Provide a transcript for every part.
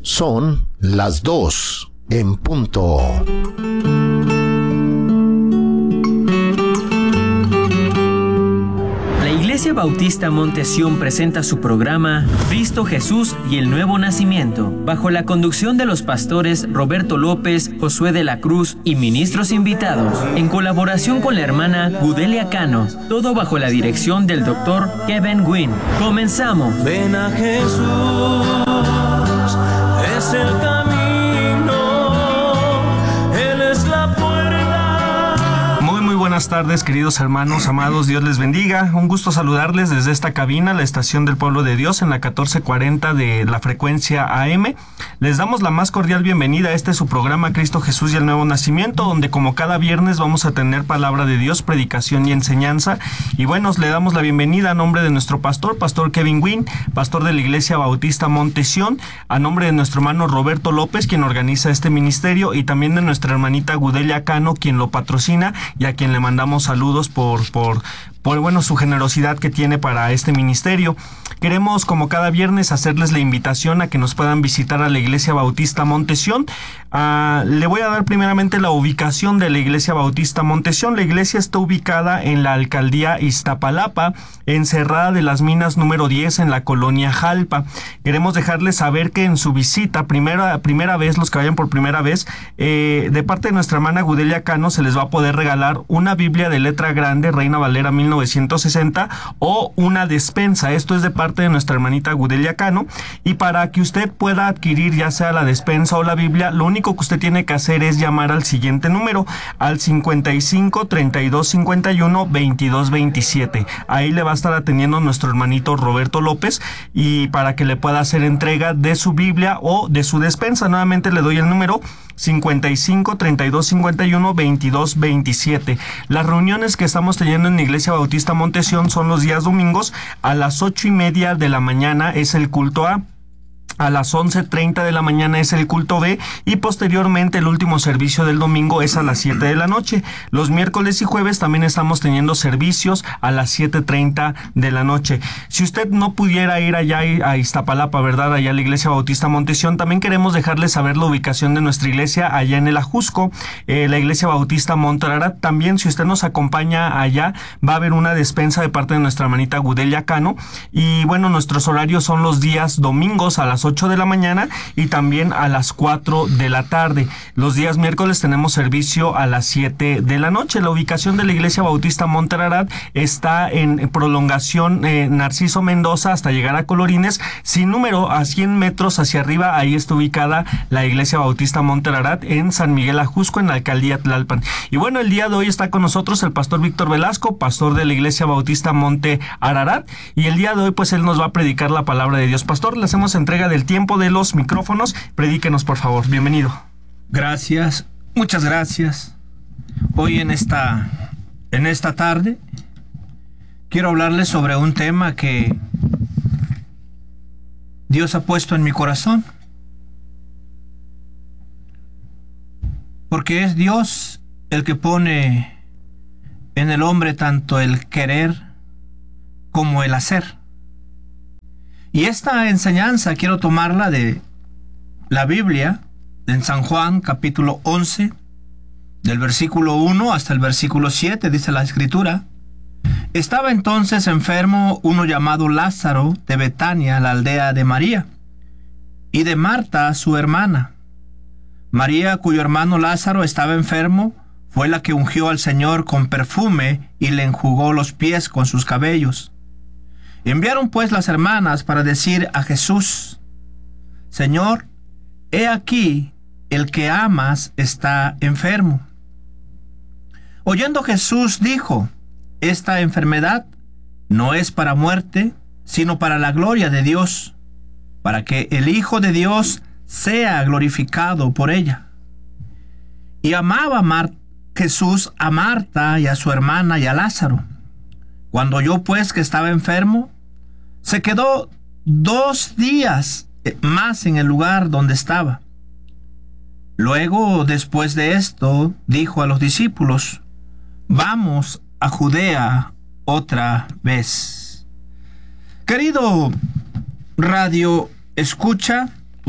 Son las 2 en punto. La Iglesia Bautista Monte Sión presenta su programa Cristo Jesús y el Nuevo Nacimiento, bajo la conducción de los pastores Roberto López, Josué de la Cruz y ministros invitados, en colaboración con la hermana Gudelia Cano, todo bajo la dirección del Dr. Kevin Gwynn. ¡Comenzamos! Ven a Jesús, es el camino, Él es la puerta. Muy buenas tardes, queridos hermanos, amados, Dios les bendiga. Un gusto saludarles desde esta cabina, la estación del Pueblo de Dios, en la 1440 de la frecuencia AM. Les damos la más cordial bienvenida a este su programa Cristo Jesús y el Nuevo Nacimiento, donde como cada viernes vamos a tener palabra de Dios, predicación y enseñanza. Y bueno, le damos la bienvenida a nombre de nuestro pastor Kevin Gwynn, pastor de la Iglesia Bautista Monte Sión, a nombre de nuestro hermano Roberto López, quien organiza este ministerio, y también de nuestra hermanita Gudelia Cano, quien lo patrocina, y a quien le mandamos saludos por su generosidad que tiene para este ministerio. Queremos, como cada viernes, hacerles la invitación a que nos puedan visitar a la Iglesia Bautista Monte Sión. Le voy a dar primeramente la ubicación de la Iglesia Bautista Monte Sión. La iglesia está ubicada en la alcaldía Iztapalapa, en Cerrada de las Minas número 10, en la colonia Jalpa. Queremos dejarles saber que en su visita, primera vez, los que vayan por primera vez, de parte de nuestra hermana Gudelia Cano, se les va a poder regalar una Biblia de letra grande, Reina Valera 1960, o una despensa. Esto es de parte de nuestra hermanita Gudelia Cano, y para que usted pueda adquirir ya sea la despensa o la Biblia, lo único que usted tiene que hacer es llamar al siguiente número, al 55 32 51 22 27. Ahí le va a estar atendiendo nuestro hermanito Roberto López, y para que le pueda hacer entrega de su Biblia o de su despensa. Nuevamente le doy el número 55 32 51 22 27. Las reuniones que estamos teniendo en la Iglesia Bautista Monte Sión son los días domingos. A las 8:30 de la mañana es el culto A las 11:30 de la mañana es el culto B, y posteriormente el último servicio del domingo es a las 7 de la noche. Los miércoles y jueves también estamos teniendo servicios a las 7:30 de la noche. Si usted no pudiera ir allá a Iztapalapa, ¿verdad? Allá a la Iglesia Bautista Monte Sión, también queremos dejarles saber la ubicación de nuestra iglesia allá en el Ajusco, la Iglesia Bautista Monte Ararat. También, si usted nos acompaña allá, va a haber una despensa de parte de nuestra hermanita Gudelia Cano. Y bueno, nuestros horarios son los días domingos a las 8 de la mañana y también a las 4 de la tarde. Los días miércoles tenemos servicio a las 7 de la noche. La ubicación de la Iglesia Bautista Monte Ararat está en prolongación Narciso Mendoza hasta llegar a Colorines, sin número, a 100 metros hacia arriba. Ahí está ubicada la Iglesia Bautista Monte Ararat en San Miguel Ajusco, en la alcaldía Tlalpan. Y bueno, el día de hoy está con nosotros el pastor Víctor Velasco, pastor de la Iglesia Bautista Monte Ararat, y el día de hoy pues él nos va a predicar la palabra de Dios. Pastor, le hacemos entrega del tiempo de los micrófonos. Predíquenos, por favor. Bienvenido. Gracias, muchas gracias. Hoy en esta tarde quiero hablarles sobre un tema que Dios ha puesto en mi corazón, porque es Dios el que pone en el hombre tanto el querer como el hacer. Y esta enseñanza quiero tomarla de la Biblia, en San Juan capítulo 11, del versículo 1 hasta el versículo 7, dice la Escritura: Estaba entonces enfermo uno llamado Lázaro de Betania, la aldea de María, y de Marta su hermana. María, cuyo hermano Lázaro estaba enfermo, fue la que ungió al Señor con perfume y le enjugó los pies con sus cabellos. Enviaron pues las hermanas para decir a Jesús: Señor, he aquí, el que amas está enfermo. Oyendo Jesús dijo: Esta enfermedad no es para muerte, sino para la gloria de Dios, para que el Hijo de Dios sea glorificado por ella. Y amaba Jesús a Marta y a su hermana y a Lázaro. Cuando oyó pues que estaba enfermo, se quedó 2 días más en el lugar donde estaba. Luego, después de esto, dijo a los discípulos: Vamos a Judea otra vez. Querido radio escucha,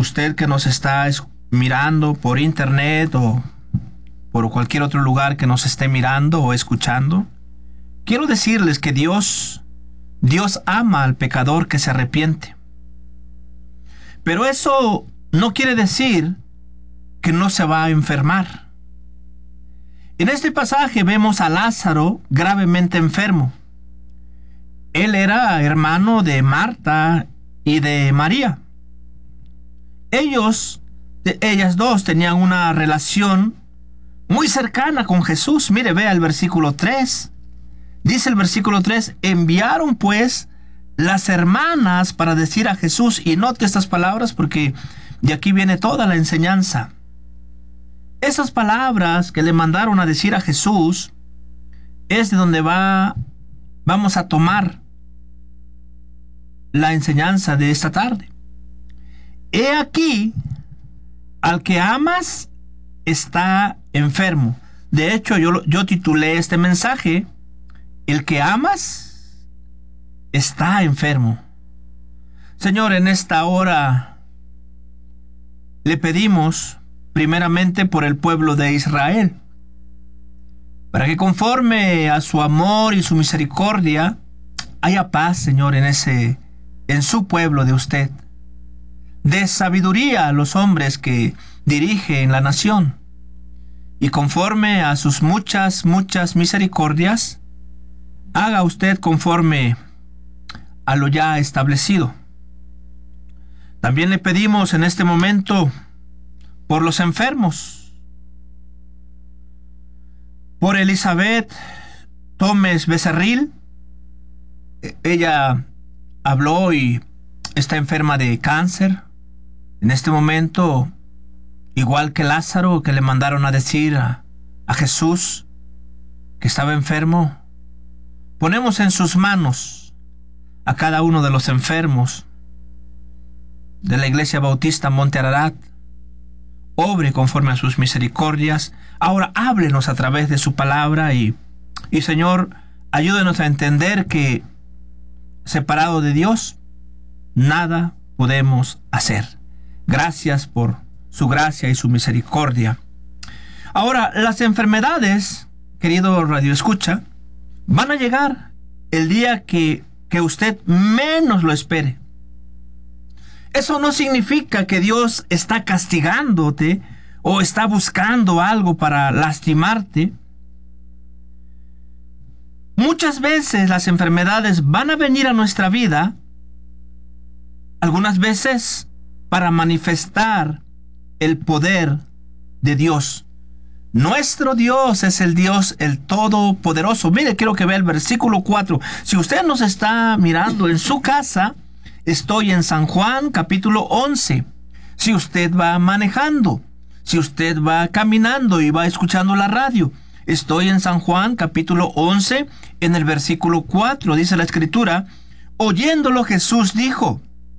usted que nos está mirando por internet o por cualquier otro lugar que nos esté mirando o escuchando, quiero decirles que Dios ama al pecador que se arrepiente. Pero eso no quiere decir que no se va a enfermar. En este pasaje vemos a Lázaro gravemente enfermo. Él era hermano de Marta y de María. Ellas dos tenían una relación muy cercana con Jesús. Mire, vea el versículo 3. Dice el versículo 3, enviaron pues las hermanas para decir a Jesús, y note estas palabras porque de aquí viene toda la enseñanza. Esas palabras que le mandaron a decir a Jesús es de donde vamos a tomar la enseñanza de esta tarde. He aquí, al que amas está enfermo. De hecho, yo titulé este mensaje, el que amas está enfermo. Señor, en esta hora le pedimos primeramente por el pueblo de Israel, para que conforme a su amor y su misericordia haya paz, Señor, en su pueblo de usted. Dé sabiduría a los hombres que dirigen la nación, y conforme a sus muchas misericordias, haga usted conforme a lo ya establecido. También le pedimos en este momento por los enfermos, por Elizabeth Gómez Becerril. Ella habló y está enferma de cáncer. En este momento, igual que Lázaro, que le mandaron a decir a Jesús que estaba enfermo, ponemos en sus manos a cada uno de los enfermos de la Iglesia Bautista Monte Ararat. Obre conforme a sus misericordias. Ahora háblenos a través de su palabra y Señor, ayúdenos a entender que separado de Dios, nada podemos hacer. Gracias por su gracia y su misericordia. Ahora, las enfermedades, querido Radio Escucha, van a llegar el día que usted menos lo espere. Eso no significa que Dios está castigándote o está buscando algo para lastimarte. Muchas veces las enfermedades van a venir a nuestra vida, algunas veces para manifestar el poder de Dios. Nuestro Dios es el Dios, el Todopoderoso. Mire, quiero que vea el versículo 4. Si usted nos está mirando en su casa, estoy en San Juan, capítulo 11. Si usted va manejando, si usted va caminando y va escuchando la radio, estoy en San Juan, capítulo 11, en el versículo 4. Dice la Escritura, oyéndolo Jesús dijo,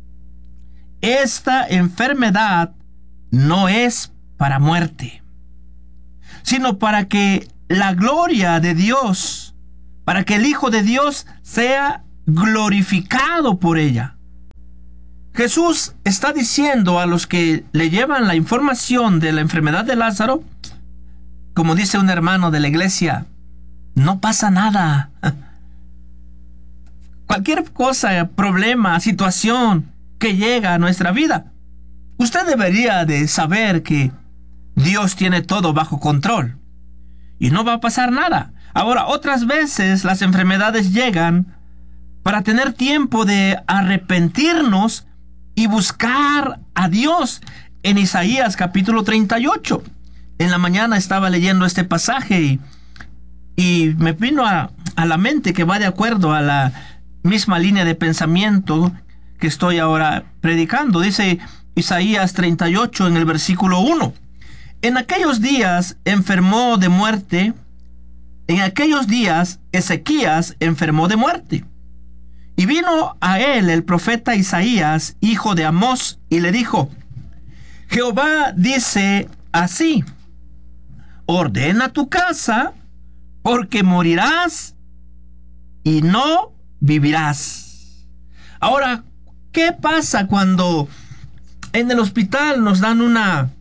esta enfermedad no es para muerte, sino para que la gloria de Dios, para que el Hijo de Dios sea glorificado por ella. Jesús está diciendo a los que le llevan la información de la enfermedad de Lázaro, como dice un hermano de la iglesia, no pasa nada. Cualquier cosa, problema, situación que llega a nuestra vida, usted debería de saber que Dios tiene todo bajo control y no va a pasar nada. Ahora, otras veces las enfermedades llegan para tener tiempo de arrepentirnos y buscar a Dios. En Isaías capítulo 38, en la mañana estaba leyendo este pasaje y me vino a la mente que va de acuerdo a la misma línea de pensamiento que estoy ahora predicando. Dice Isaías 38 en el versículo 1. En aquellos días enfermó de muerte. En aquellos días Ezequías enfermó de muerte. Y vino a él el profeta Isaías, hijo de Amós, y le dijo, Jehová dice así, ordena tu casa, porque morirás y no vivirás. Ahora, ¿qué pasa cuando en el hospital nos dan un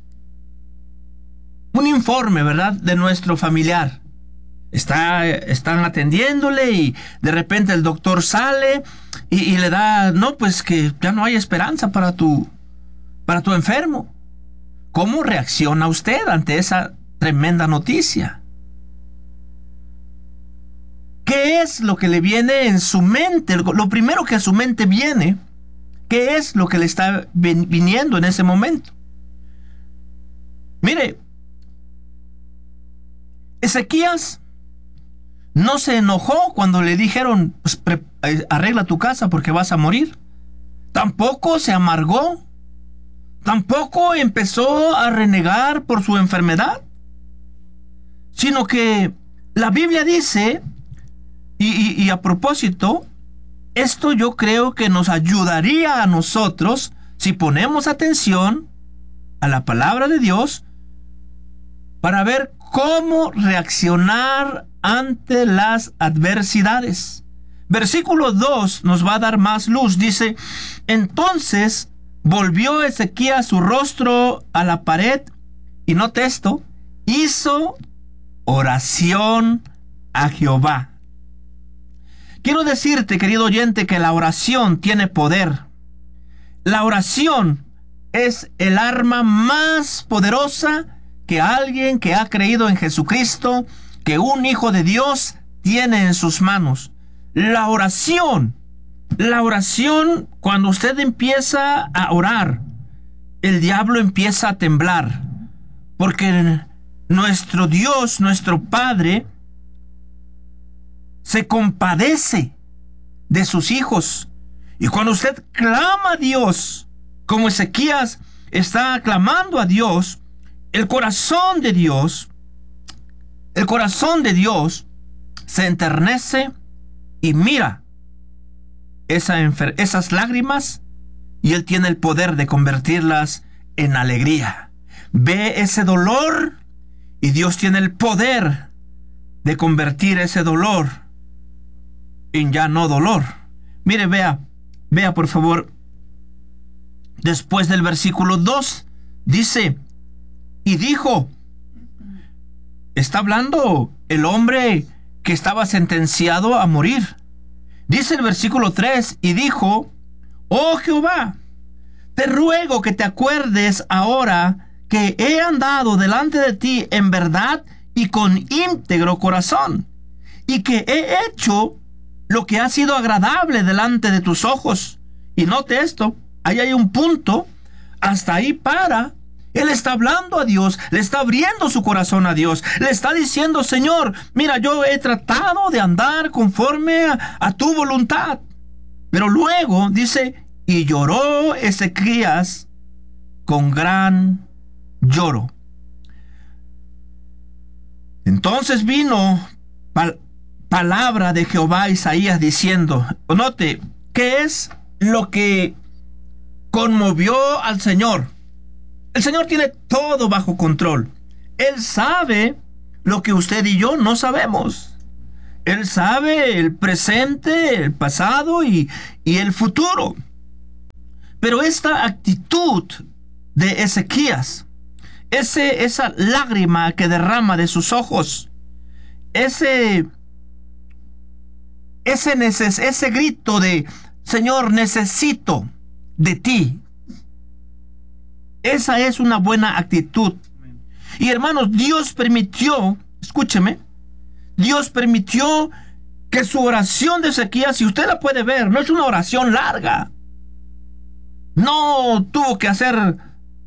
informe, ¿verdad?, de nuestro familiar. Están atendiéndole y de repente el doctor sale y le da, no, pues que ya no hay esperanza para tu enfermo. ¿Cómo reacciona usted ante esa tremenda noticia? ¿Qué es lo que le viene en su mente? Lo primero que a su mente viene, ¿qué es lo que le está viniendo en ese momento? Mire, Ezequías no se enojó cuando le dijeron, pues, arregla tu casa porque vas a morir. Tampoco se amargó. Tampoco empezó a renegar por su enfermedad. Sino que la Biblia dice, y a propósito, esto yo creo que nos ayudaría a nosotros, si ponemos atención a la palabra de Dios, para ver cómo reaccionar ante las adversidades. Versículo 2 nos va a dar más luz. Dice, entonces volvió Ezequías su rostro a la pared, y note esto, hizo oración a Jehová. Quiero decirte, querido oyente, que la oración tiene poder. La oración es el arma más poderosa que alguien que ha creído en Jesucristo, que un hijo de Dios tiene en sus manos. La oración, cuando usted empieza a orar, el diablo empieza a temblar, porque nuestro Dios, nuestro Padre, se compadece de sus hijos. Y cuando usted clama a Dios, como Ezequías está clamando a Dios, el corazón de Dios se enternece y mira esas lágrimas, y Él tiene el poder de convertirlas en alegría. Ve ese dolor y Dios tiene el poder de convertir ese dolor en ya no dolor. Mire, vea por favor, después del versículo 2, dice, y dijo, está hablando el hombre que estaba sentenciado a morir. Dice el versículo 3, y dijo, oh Jehová, te ruego que te acuerdes ahora que he andado delante de ti en verdad y con íntegro corazón, y que he hecho lo que ha sido agradable delante de tus ojos. Y note esto, ahí hay un punto, hasta ahí para. Él está hablando a Dios, le está abriendo su corazón a Dios, le está diciendo, Señor, mira, yo he tratado de andar conforme a tu voluntad. Pero luego dice, y lloró Ezequías con gran lloro. Entonces vino palabra de Jehová a Isaías diciendo, note, ¿qué es lo que conmovió al Señor? El Señor tiene todo bajo control. Él sabe lo que usted y yo no sabemos. Él sabe el presente, el pasado y el futuro. Pero esta actitud de Ezequías, esa lágrima que derrama de sus ojos, ese grito de, Señor, necesito de ti. Esa es una buena actitud. Y hermanos, Dios permitió, escúcheme, Dios permitió que su oración de Ezequías, si usted la puede ver, no es una oración larga. No tuvo que hacer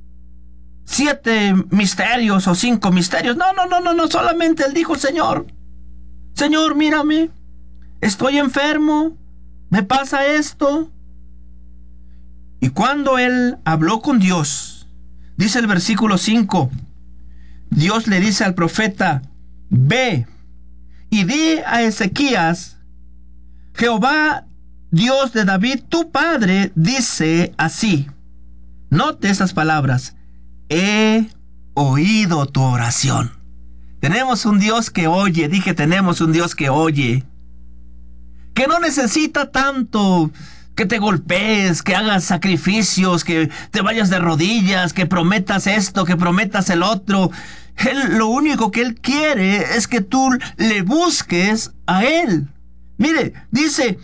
7 misterios o 5 misterios. No, solamente él dijo, Señor, mírame, estoy enfermo, me pasa esto. Y cuando él habló con Dios, dice el versículo 5, Dios le dice al profeta, ve y di a Ezequías, Jehová, Dios de David, tu padre, dice así. Note esas palabras, he oído tu oración. Tenemos un Dios que oye, tenemos un Dios que oye, que no necesita tanto que te golpees, que hagas sacrificios, que te vayas de rodillas, que prometas esto, que prometas el otro. Lo único que Él quiere es que tú le busques a Él. Mire, dice,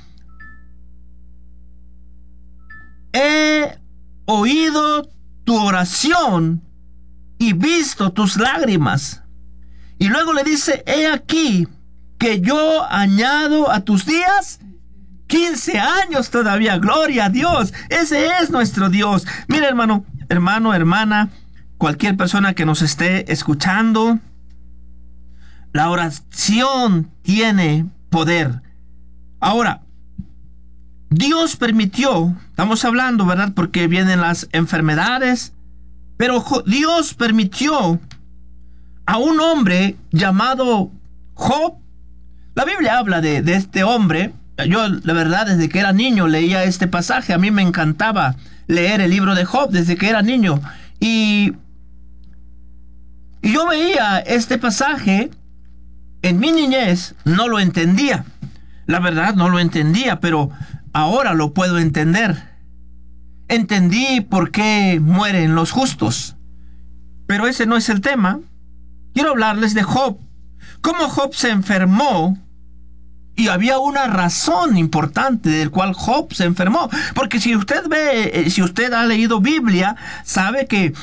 he oído tu oración y visto tus lágrimas. Y luego le dice, he aquí que yo añado a tus días 15 años todavía. Gloria a Dios. Ese es nuestro Dios. Mira, hermano, hermana, cualquier persona que nos esté escuchando, la oración tiene poder. Ahora, Dios permitió, estamos hablando, ¿verdad? Porque vienen las enfermedades, pero Dios permitió a un hombre llamado Job. La Biblia habla de este hombre. Yo, la verdad, desde que era niño leía este pasaje. A mí me encantaba leer el libro de Job desde que era niño. Y yo veía este pasaje en mi niñez, no lo entendía. La verdad, no lo entendía, pero ahora lo puedo entender. Entendí por qué mueren los justos. Pero ese no es el tema. Quiero hablarles de Job. Cómo Job se enfermó. Y había una razón importante del cual Job se enfermó. Porque si usted ve, si usted ha leído Biblia, sabe que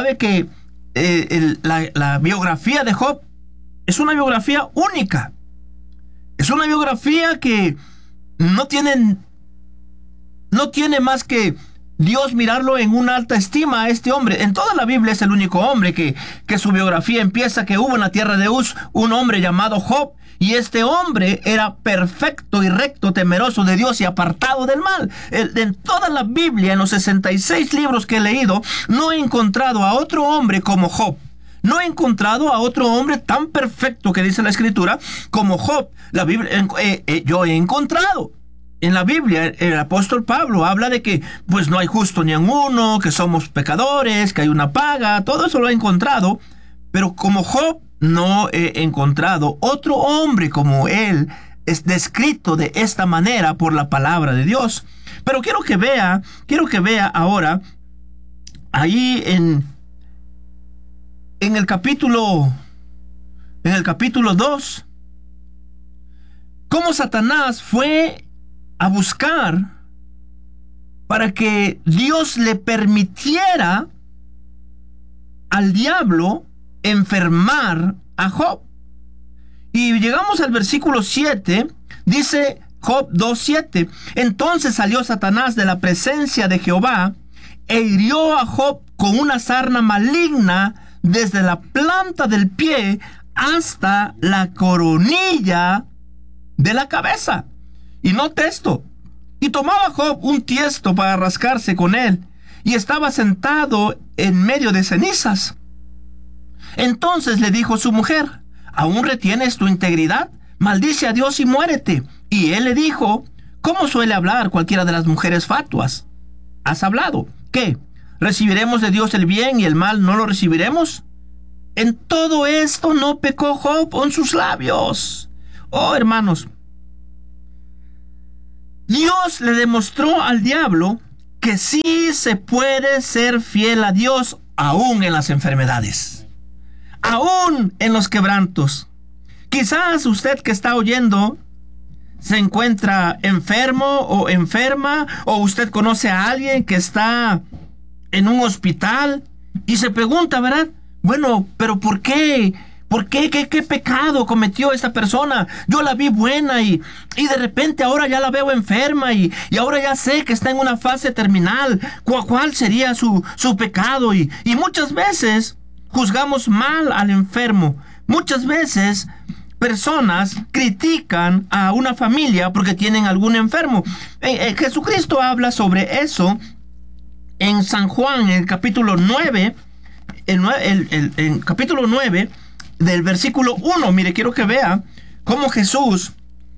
la biografía de Job es una biografía única. Es una biografía que no tiene más que Dios mirarlo en una alta estima a este hombre. En toda la Biblia es el único hombre que su biografía empieza que hubo en la tierra de Uz un hombre llamado Job. Y este hombre era perfecto y recto, temeroso de Dios y apartado del mal. En toda la Biblia, en los 66 libros que he leído, no he encontrado a otro hombre como Job. No he encontrado a otro hombre tan perfecto que dice la Escritura como Job. La Biblia, yo he encontrado en la Biblia, el apóstol Pablo habla de que pues no hay justo ni en uno, que somos pecadores, que hay una paga. Todo eso lo he encontrado, pero como Job no he encontrado otro hombre como él, es descrito de esta manera por la palabra de Dios. Pero quiero que vea ahora, ahí en el capítulo 2, cómo Satanás fue a buscar para que Dios le permitiera al diablo enfermar a Job. Y llegamos al versículo 7, dice Job 2:7. Entonces salió Satanás de la presencia de Jehová e hirió a Job con una sarna maligna desde la planta del pie hasta la coronilla de la cabeza. Y note esto. Y tomaba Job un tiesto para rascarse con él, y estaba sentado en medio de cenizas. Entonces le dijo su mujer: ¿aún retienes tu integridad? Maldice a Dios y muérete. Y él le dijo: ¿cómo suele hablar cualquiera de las mujeres fatuas? ¿Has hablado? ¿Qué? ¿Recibiremos de Dios el bien y el mal no lo recibiremos? En todo esto no pecó Job con sus labios. Oh, hermanos, Dios le demostró al diablo que sí se puede ser fiel a Dios aún en las enfermedades, aún en los quebrantos. Quizás usted que está oyendo se encuentra enfermo o enferma, o usted conoce a alguien que está en un hospital y se pregunta, ¿verdad? Bueno, pero ¿por qué? ¿Por qué? ¿Qué pecado cometió esta persona? Yo la vi buena y de repente ahora ya la veo enferma y ahora ya sé que está en una fase terminal. ¿Cuál sería su pecado? Y muchas veces juzgamos mal al enfermo. Muchas veces personas critican a una familia porque tienen algún enfermo. Jesucristo habla sobre eso en San Juan, en el capítulo 9, en capítulo 9, del versículo 1. Mire, quiero que vea cómo Jesús,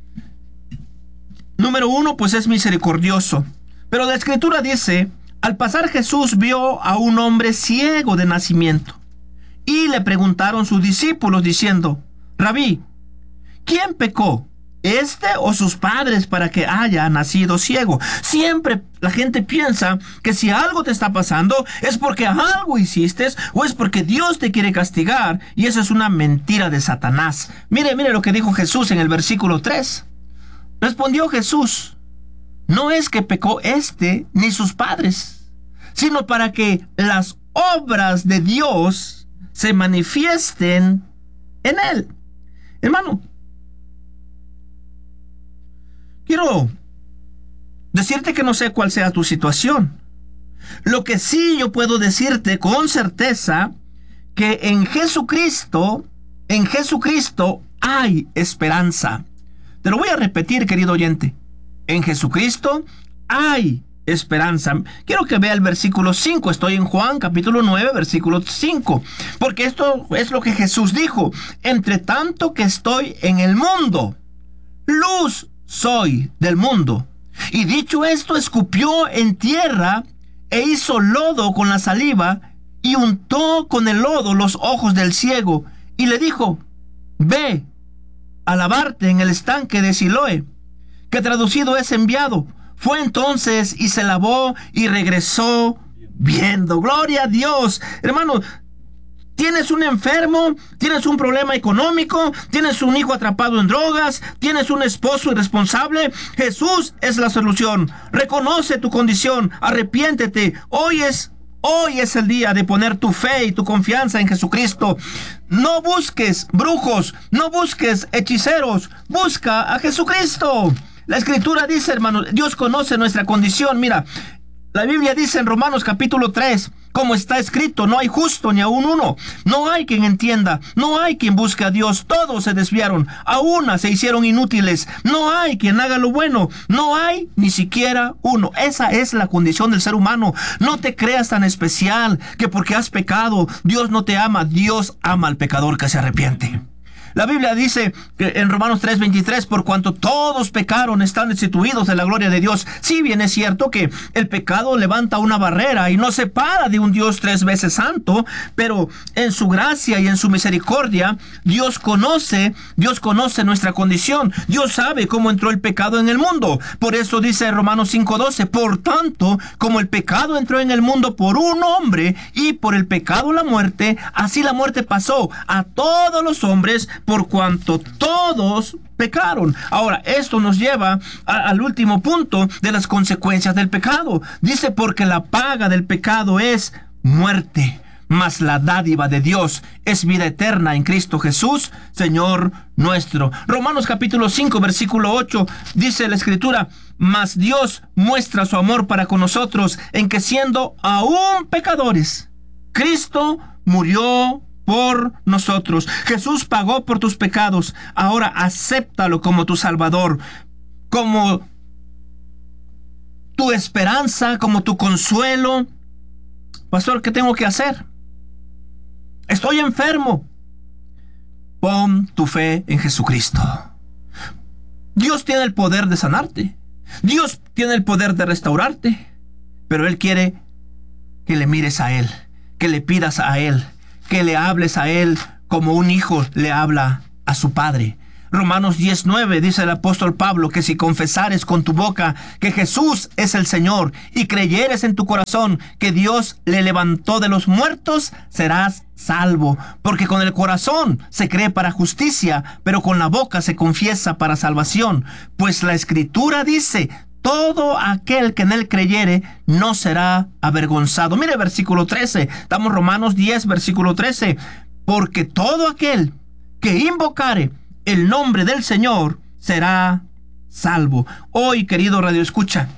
número 1, pues es misericordioso. Pero la Escritura dice: al pasar Jesús vio a un hombre ciego de nacimiento. Y le preguntaron sus discípulos diciendo: Rabí, ¿quién pecó, o sus padres para que haya nacido ciego? Siempre la gente piensa que si algo te está pasando es porque algo hiciste o es porque Dios te quiere castigar, y eso es una mentira de Satanás. Mire lo que dijo Jesús en el versículo 3. Respondió Jesús: no es que pecó ni sus padres, sino para que las obras de Dios se manifiesten en él. Hermano, quiero decirte que no sé cuál sea tu situación. Lo que sí yo puedo decirte con certeza, que en Jesucristo hay esperanza. Te lo voy a repetir, querido oyente. En Jesucristo hay esperanza. Quiero que vea el versículo 5. Estoy en Juan capítulo 9, versículo 5. Porque esto es lo que Jesús dijo: entre tanto que estoy en el mundo, luz soy del mundo. Y dicho esto, escupió en tierra e hizo lodo con la saliva y untó con el lodo los ojos del ciego y le dijo: ve a lavarte en el estanque de Siloé, que traducido es enviado. Fue entonces y se lavó y regresó viendo. Gloria a Dios. Hermano, tienes un enfermo, tienes un problema económico, tienes un hijo atrapado en drogas, tienes un esposo irresponsable. Jesús es la solución. Reconoce tu condición, arrepiéntete. Hoy es el día de poner tu fe y tu confianza en Jesucristo. No busques brujos, no busques hechiceros, busca a Jesucristo. La Escritura dice, hermano, Dios conoce nuestra condición. Mira, la Biblia dice en Romanos capítulo 3, como está escrito: no hay justo ni aun uno, no hay quien entienda, no hay quien busque a Dios, todos se desviaron, a una se hicieron inútiles, no hay quien haga lo bueno, no hay ni siquiera uno. Esa es la condición del ser humano. No te creas tan especial que porque has pecado Dios no te ama. Dios ama al pecador que se arrepiente. La Biblia dice que en Romanos 3:23, por cuanto todos pecaron, están destituidos de la gloria de Dios. Si bien es cierto que el pecado levanta una barrera y nos separa de un Dios 3 veces santo, pero en su gracia y en su misericordia, Dios conoce nuestra condición. Dios sabe cómo entró el pecado en el mundo. Por eso dice Romanos 5:12, por tanto, como el pecado entró en el mundo por un hombre, y por el pecado la muerte, así la muerte pasó a todos los hombres, por cuanto todos pecaron. Ahora, esto nos lleva al último punto de las consecuencias del pecado. Dice: porque la paga del pecado es muerte, mas la dádiva de Dios es vida eterna en Cristo Jesús, Señor nuestro. Romanos capítulo 5, versículo 8, dice la Escritura: mas Dios muestra su amor para con nosotros, en que siendo aún pecadores, Cristo murió por nosotros. Jesús pagó por tus pecados. Ahora acéptalo como tu Salvador, como tu esperanza, como tu consuelo. Pastor, ¿qué tengo que hacer? Estoy enfermo. Pon tu fe en Jesucristo. Dios tiene el poder de sanarte. Dios tiene el poder de restaurarte. Pero Él quiere que le mires a Él, que le pidas a Él, que le hables a Él como un hijo le habla a su padre. Romanos 10:9 dice el apóstol Pablo que si confesares con tu boca que Jesús es el Señor y creyeres en tu corazón que Dios le levantó de los muertos, serás salvo. Porque con el corazón se cree para justicia, pero con la boca se confiesa para salvación. Pues la Escritura dice: todo aquel que en él creyere no será avergonzado. Mire versículo 13. Estamos Romanos 10, versículo 13. Porque todo aquel que invocare el nombre del Señor será salvo. Hoy, querido Radio Escucha,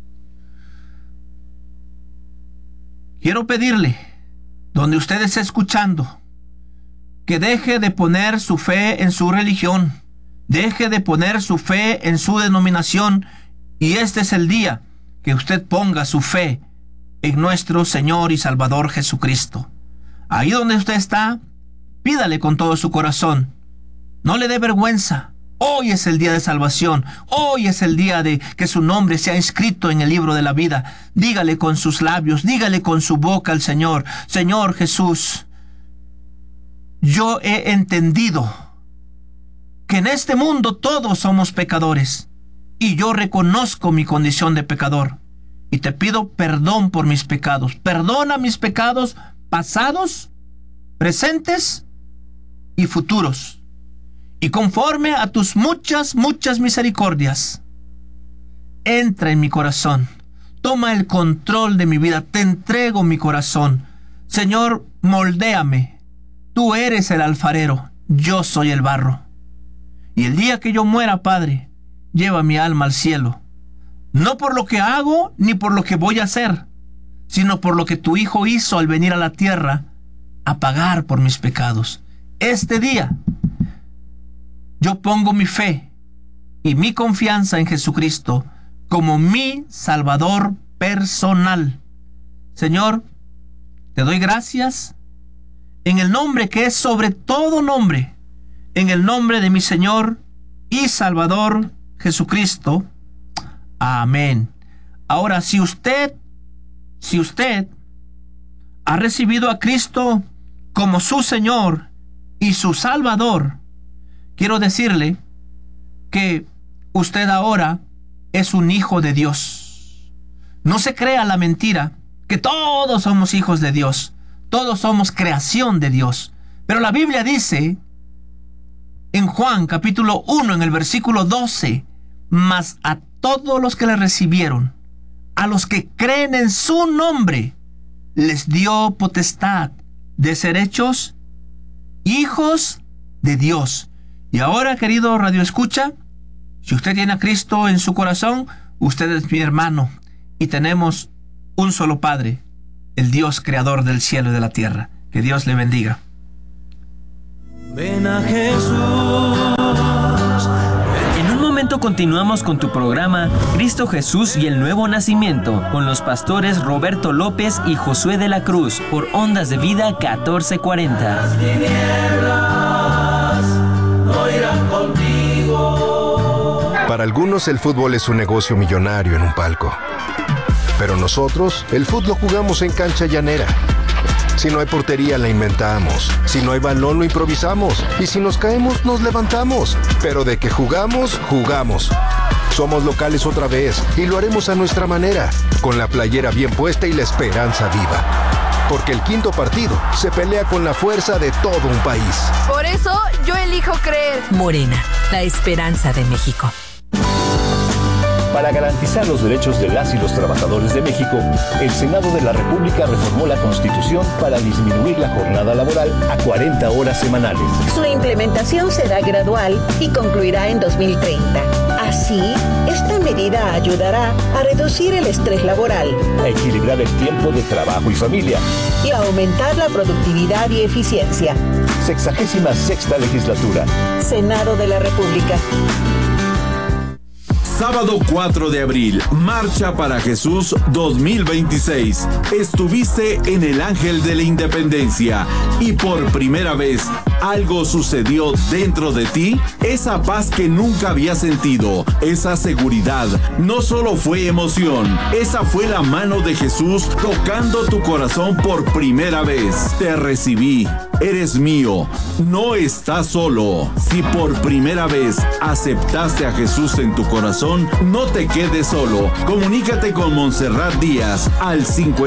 quiero pedirle, donde usted esté escuchando, que deje de poner su fe en su religión, deje de poner su fe en su denominación. Y este es el día que usted ponga su fe en nuestro Señor y Salvador Jesucristo. Ahí donde usted está, pídale con todo su corazón. No le dé vergüenza. Hoy es el día de salvación. Hoy es el día de que su nombre sea inscrito en el libro de la vida. Dígale con sus labios, dígale con su boca al Señor: Señor Jesús, yo he entendido que en este mundo todos somos pecadores, y yo reconozco mi condición de pecador, y te pido perdón por mis pecados. Perdona mis pecados pasados, presentes y futuros. Y conforme a tus muchas misericordias, entra en mi corazón. Toma el control de mi vida. Te entrego mi corazón. Señor, moldéame. Tú eres el alfarero. Yo soy el barro. Y el día que yo muera, Padre, lleva mi alma al cielo. No por lo que hago ni por lo que voy a hacer, sino por lo que tu Hijo hizo al venir a la tierra a pagar por mis pecados. Este día yo pongo mi fe y mi confianza en Jesucristo como mi Salvador personal. Señor, te doy gracias en el nombre que es sobre todo nombre, en el nombre de mi Señor y Salvador Jesucristo. Amén. Ahora, si usted ha recibido a Cristo como su Señor y su Salvador, quiero decirle que usted ahora es un hijo de Dios. No se crea la mentira que todos somos hijos de Dios. Todos somos creación de Dios. Pero la Biblia dice en Juan capítulo 1 en el versículo 12, mas a todos los que le recibieron, a los que creen en su nombre, les dio potestad de ser hechos hijos de Dios. Y ahora, querido Radio Escucha, si usted tiene a Cristo en su corazón, usted es mi hermano y tenemos un solo Padre, el Dios creador del cielo y de la tierra. Que Dios le bendiga. Ven a Jesús. En un momento continuamos con tu programa Cristo Jesús y el Nuevo Nacimiento con los pastores Roberto López y Josué de la Cruz por Ondas de Vida 1440. Las tinieblas no irán contigo. Para algunos el fútbol es un negocio millonario en un palco. Pero nosotros, el fútbol jugamos en cancha llanera. Si no hay portería, la inventamos. Si no hay balón, lo improvisamos. Y si nos caemos, nos levantamos. Pero de que jugamos, jugamos. Somos locales otra vez y lo haremos a nuestra manera, con la playera bien puesta y la esperanza viva. Porque el quinto partido se pelea con la fuerza de todo un país. Por eso yo elijo creer. Morena, la esperanza de México. Para garantizar los derechos de las y los trabajadores de México, el Senado de la República reformó la Constitución para disminuir la jornada laboral a 40 horas semanales. Su implementación será gradual y concluirá en 2030. Así, esta medida ayudará a reducir el estrés laboral, A equilibrar el tiempo de trabajo y familia. y a aumentar la productividad y eficiencia. 66ª legislatura. Senado de la República. Sábado 4 de abril, Marcha para Jesús 2026. Estuviste en el Ángel de la Independencia y por primera vez algo sucedió dentro de ti. Esa paz que nunca habías sentido, esa seguridad, no solo fue emoción, esa fue la mano de Jesús tocando tu corazón por primera vez. Te recibí, eres mío, no estás solo. Si por primera vez aceptaste a Jesús en tu corazón, no te quedes solo. Comunícate con Montserrat Díaz al 50